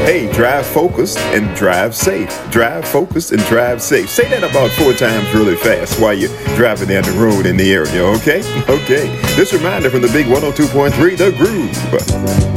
Hey, drive focused and drive safe. Drive focused and drive safe. Say that about 4 times really fast while you're driving down the road in the area, okay? Okay. This reminder from the big 102.3 The Groove.